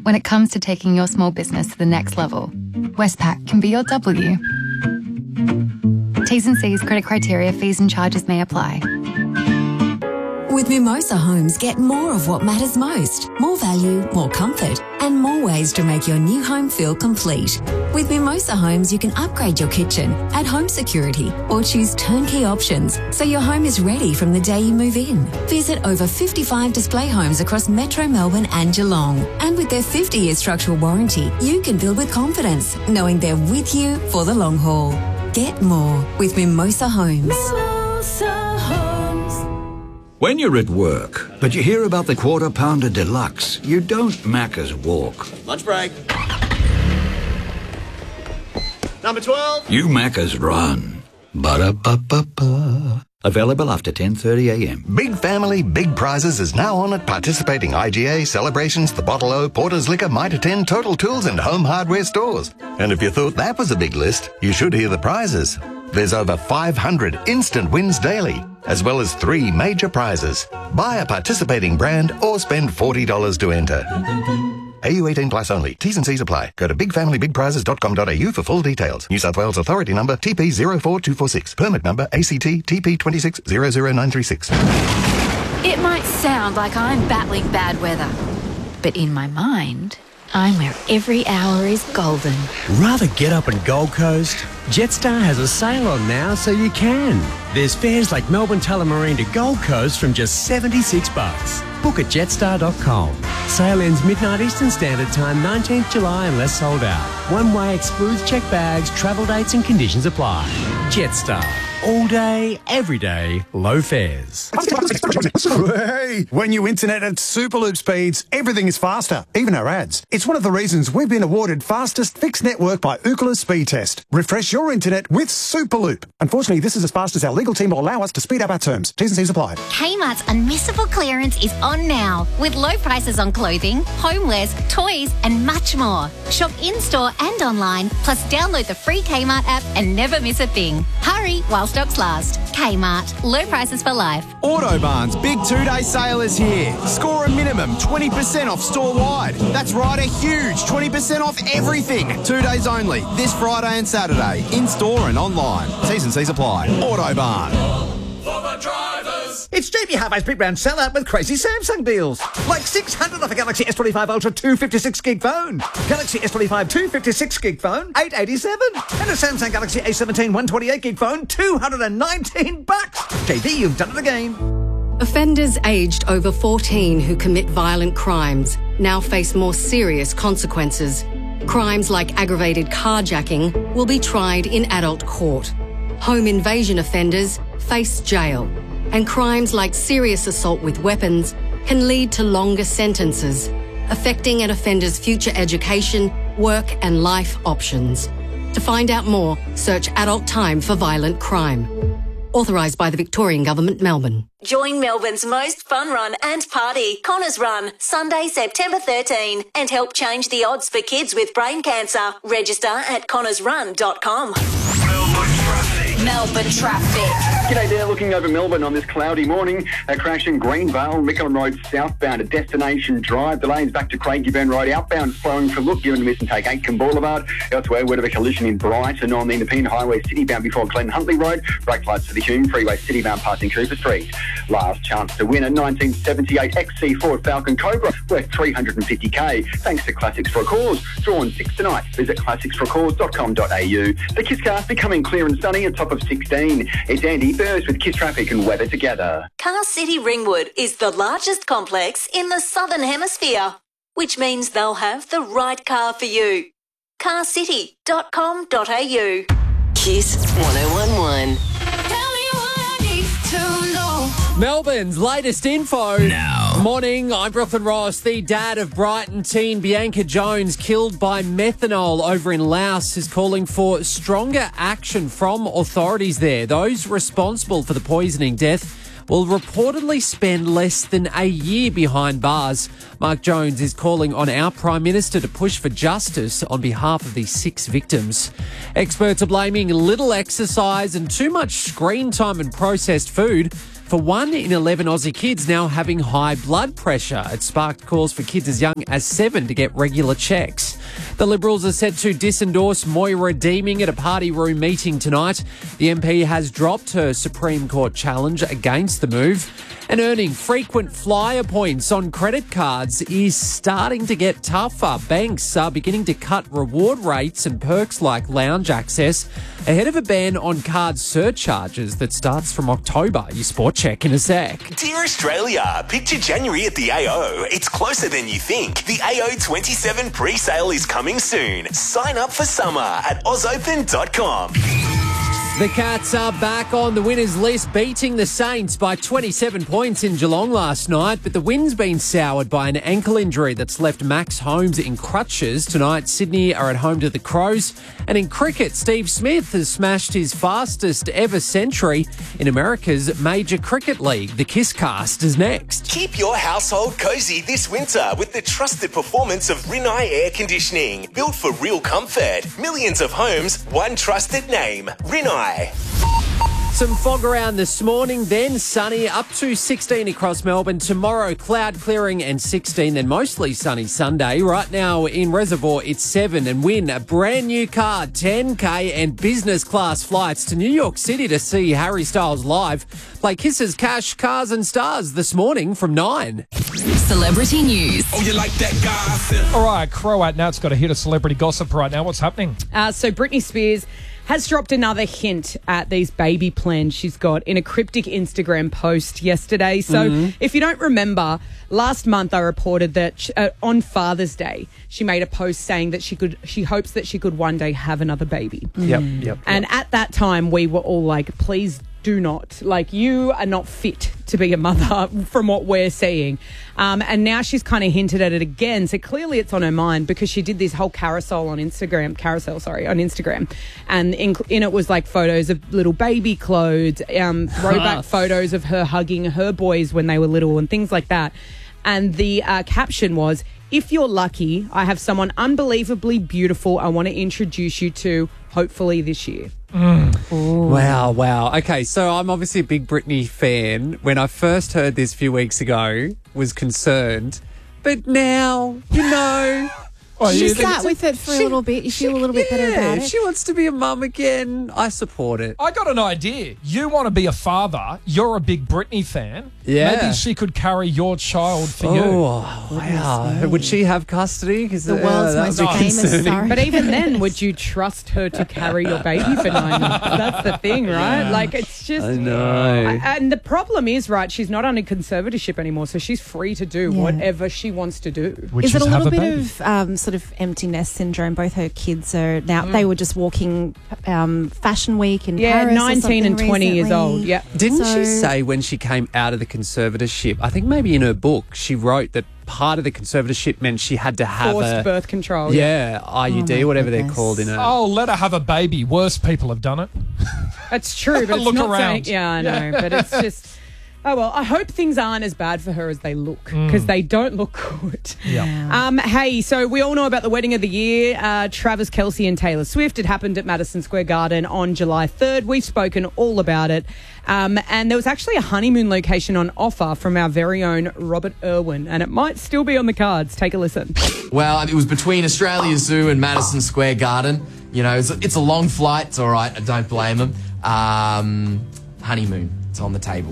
When it comes to taking your small business to the next level, Westpac can be your W. T's and C's, credit criteria, fees and charges may apply. With Mimosa Homes, get more of what matters most. More value, more comfort, and more ways to make your new home feel complete. With Mimosa Homes, you can upgrade your kitchen, add home security, or choose turnkey options so your home is ready from the day you move in. Visit over 55 display homes across Metro Melbourne and Geelong. And with their 50-year structural warranty, you can build with confidence, knowing they're with you for the long haul. Get more with Mimosa Homes. Mimosa Homes. When you're at work, but you hear about the Quarter Pounder Deluxe, you don't Macca's walk. Lunch break. Number 12. You Macca's run. Ba-da-ba-ba-ba. Available after 10:30am. Big Family, Big Prizes is now on at participating IGA, Celebrations, The Bottle O, Porter's Liquor, Mitre 10, Total Tools and Home Hardware stores. And if you thought that was a big list, you should hear the prizes. There's over 500 instant wins daily, as well as 3 major prizes. Buy a participating brand or spend $40 to enter. AU 18 plus only. T's and C's apply. Go to bigfamilybigprizes.com.au for full details. New South Wales Authority number TP 04246. Permit number ACT TP 2600936. It might sound like I'm battling bad weather, but in my mind, I'm where every hour is golden. Rather get up in Gold Coast? Jetstar has a sale on now, so you can. There's fares like Melbourne Tullamarine to Gold Coast from just $76. Book at jetstar.com. Sale ends midnight Eastern Standard Time, 19th July unless sold out. One way excludes checked bags, travel dates and conditions apply. Jetstar. All day, every day, low fares. Hey, when you internet at Superloop speeds, everything is faster, even our ads. It's one of the reasons we've been awarded fastest fixed network by Ookla Speed Test. Refresh your internet with Superloop. Unfortunately, this is as fast as our legal team will allow us to speed up our terms. T's and C's apply. Kmart's unmissable clearance is on now, with low prices on clothing, homewares, toys and much more. Shop in-store and online, plus download the free Kmart app and never miss a thing. Hurry while stocks last. Kmart, low prices for life. Autobarn's big 2-day sale is here. Score a minimum 20% off store-wide. That's right, a huge 20% off everything. 2 days only, this Friday and Saturday, in-store and online. T's and C's apply. Autobarn. It's JB Hi-Fi's Big Brand Sellout with crazy Samsung deals. Like 600 off a Galaxy S25 Ultra 256 gig phone. Galaxy S25 256 gig phone, $887. And a Samsung Galaxy A17 128 gig phone, $219. JB, you've done it again. Offenders aged over 14 who commit violent crimes now face more serious consequences. Crimes like aggravated carjacking will be tried in adult court. Home invasion offenders face jail. And crimes like serious assault with weapons can lead to longer sentences, affecting an offender's future education, work and life options. To find out more, search Adult Time for Violent Crime. Authorised by the Victorian Government, Melbourne. Join Melbourne's most fun run and party, Connors Run, Sunday, September 13, and help change the odds for kids with brain cancer. Register at connorsrun.com. Melbourne traffic. G'day there, looking over Melbourne on this cloudy morning. A crash in Greenvale, Mickleham Road southbound at Destination Drive. The lanes back to Craigieburn Road outbound slowing for look, given to miss and take Aitken Boulevard. Elsewhere, word of a collision in Brighton on the Independent Highway citybound before Glen Huntley Road. Brake lights for the Hume Freeway citybound passing Cooper Street. Last chance to win a 1978 XC4 Falcon Cobra worth $350k. Thanks to Classics for a Cause. Drawn 6 tonight. Visit classicsforacause.com.au. The Kisscast becoming clear and sunny at top of 16. It's Andy Burrs with Kiss Traffic and weather together. Car City Ringwood is the largest complex in the Southern Hemisphere, which means they'll have the right car for you. carcity.com.au. Kiss 1011. Melbourne's latest info. Now. Morning, I'm Brooklyn Ross. The dad of Brighton teen Bianca Jones killed by methanol over in Laos is calling for stronger action from authorities there. Those responsible for the poisoning death will reportedly spend less than a year behind bars. Mark Jones is calling on our Prime Minister to push for justice on behalf of the 6 victims. Experts are blaming little exercise and too much screen time and processed food for 1 in 11 Aussie kids now having high blood pressure. It sparked calls for kids as young as 7 to get regular checks. The Liberals are set to disendorse Moira Deeming at a party room meeting tonight. The MP has dropped her Supreme Court challenge against the move. And earning frequent flyer points on credit cards is starting to get tougher. Banks are beginning to cut reward rates and perks like lounge access ahead of a ban on card surcharges that starts from October. Your sport check in a sec. Dear Australia, picture January at the AO. It's closer than you think. The AO 27 pre-sale is coming soon. Sign up for summer at ausopen.com. The Cats are back on the winners list, beating the Saints by 27 points in Geelong last night, but the win's been soured by an ankle injury that's left Max Holmes in crutches. Tonight, Sydney are at home to the Crows. And in cricket, Steve Smith has smashed his fastest ever century in America's major cricket league. The Kiss Cast is next. Keep your household cozy this winter with the trusted performance of Rinnai Air Conditioning. Built for real comfort. Millions of homes, one trusted name. Rinnai. Some fog around this morning, then sunny, up to 16 across Melbourne. Tomorrow, cloud clearing and 16, then mostly sunny Sunday. Right now in Reservoir, it's 7, and win a brand new car, 10K and business class flights to New York City to see Harry Styles live. Play Kisses, Cash, Cars and Stars this morning from 9. Celebrity news. Oh, you like that gossip? All right, Croat, now it's got a hit of celebrity gossip right now. What's happening? So Britney Spears has dropped another hint at these baby plans she's got in a cryptic Instagram post yesterday. So if you don't remember, last month I reported that on Father's Day, she made a post saying that she hopes that she could one day have another baby. Yep. And at that time, we were all like, please do not. Like, you are not fit to be a mother from what we're seeing. And now she's kind of hinted at it again. So clearly it's on her mind because she did this whole carousel on Instagram. And in it was like photos of little baby clothes, throwback photos of her hugging her boys when they were little and things like that. And the caption was, if you're lucky, I have someone unbelievably beautiful I want to introduce you to, hopefully this year. Wow. Okay, so I'm obviously a big Britney fan. When I first heard this a few weeks ago, was concerned. But now, She sat with it for a little bit. You feel a little bit better about it. She wants to be a mum again. I support it. I got an idea. You want to be a father. You're a big Britney fan. Yeah. Maybe she could carry your child for you. Oh, wow. Would she have custody? The world's most famous star. But even then, would you trust her to carry your baby for 9 months? That's the thing, right? Yeah. Like, it's just... I know. And the problem is, right, she's not under conservatorship anymore, so she's free to do whatever she wants to do. Is it a little bit of sort of empty nest syndrome? Both her kids are now, they were just walking Fashion Week in Paris. 19 and 20 years old. Yeah. Didn't she say when she came out of the conservatorship, I think maybe in her book, she wrote that part of the conservatorship meant she had to have forced birth control. IUD, whatever they're called in her. Oh, let her have a baby. Worse people have done it. That's true, but it's Look not around. saying... Yeah, I know, but it's just... Oh, well, I hope things aren't as bad for her as they look, because they don't look good. Hey, so we all know about the wedding of the year, Travis Kelce and Taylor Swift. It happened at Madison Square Garden on July 3rd. We've spoken all about it. And there was actually a honeymoon location on offer from our very own Robert Irwin, and it might still be on the cards. Take a listen. Well, it was between Australia Zoo and Madison Square Garden. It's a long flight. It's all right. I don't blame them. Honeymoon. It's on the table.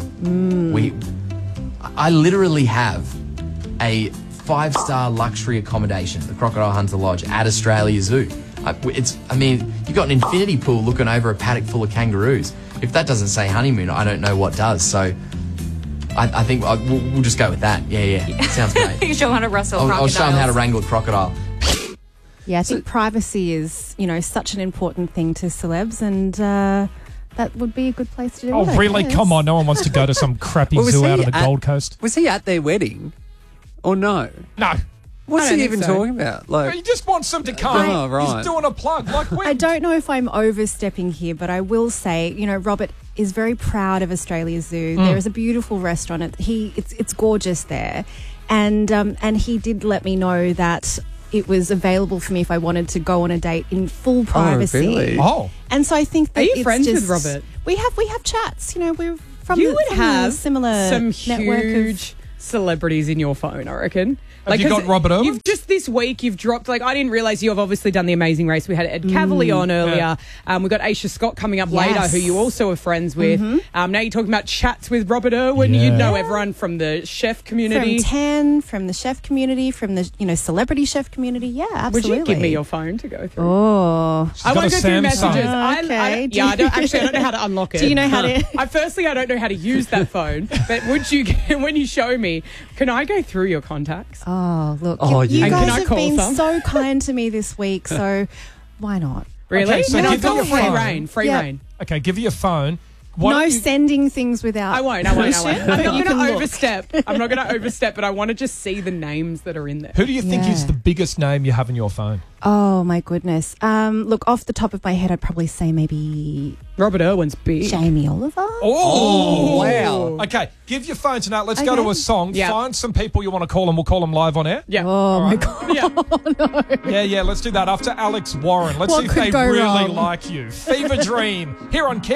I literally have a 5-star luxury accommodation, the Crocodile Hunter Lodge at Australia Zoo. You've got an infinity pool looking over a paddock full of kangaroos. If that doesn't say honeymoon, I don't know what does. So I think we'll just go with that. Yeah. Sounds great. You show them how to wrestle crocodiles. I'll show them how to wrangle a crocodile. Yeah, I think privacy is, such an important thing to celebs, and that would be a good place to do it. Oh, really? Come on. No one wants to go to some crappy zoo out of the Gold Coast. Was he at their wedding? Or no? No. What's he even talking about? Like, he just wants them to come. Oh, right. He's doing a plug. I don't know if I'm overstepping here, but I will say, Robert is very proud of Australia Zoo. There is a beautiful restaurant. It's gorgeous there. And he did let me know that it was available for me if I wanted to go on a date in full privacy. Oh, really? Oh. And so I think that Are you friends with Robert? We have chats. We're from you the, would from have the similar some network of huge celebrities in your phone, I reckon. Have you got Robert Irwin? Just this week, you've dropped, I didn't realise you've obviously done The Amazing Race. We had Ed Cavalier on earlier. We've got Aisha Scott coming up later, who you also are friends with. Now you're talking about chats with Robert Irwin. Yeah. You'd know everyone from the chef community. From 10, from the chef community, from the celebrity chef community. Yeah, absolutely. Would you give me your phone to go through? Oh. I want to go through messages. Okay. I don't know how to unlock it. Do you know how to? Firstly, I don't know how to use that phone. But would you, when you show me, can I go through your contacts? Oh, look. And You can guys I have call been some? so kind to me this week, so why not? Really? Okay, so and I've give got her your free phone. reign. Free Yeah. reign. Okay, give her your phone. Why No don't you- sending things without. I won't. I'm But not you going can to look. overstep. I'm not going to overstep, but I want to just see the names that are in there. Who do you think is Yeah. the biggest name you have in your phone? Oh my goodness. Look, off the top of my head, I'd probably say maybe Robert Irwin's big. Jamie Oliver. Oh, wow. Okay, give your phone tonight. Let's go Okay. to a song. Yeah. Find some people you want to call and we'll call them live on air. Yeah. Oh my god. Yeah. Yeah, let's do that after Alex Warren. Let's What see if could they go really wrong? like you. Fever Dream here on